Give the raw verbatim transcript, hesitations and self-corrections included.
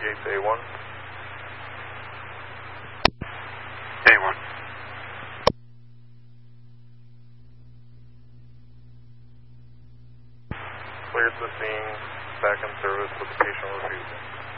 Gates A one. A one. Cleared the scene, back in service with the patient refusing.